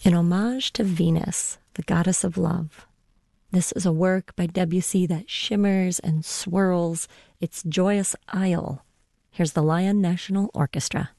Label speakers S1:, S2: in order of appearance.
S1: In homage to Venus, the goddess of love. This is a work by Debussy that shimmers and swirls its joyous isle. Here's the Lyon National Orchestra.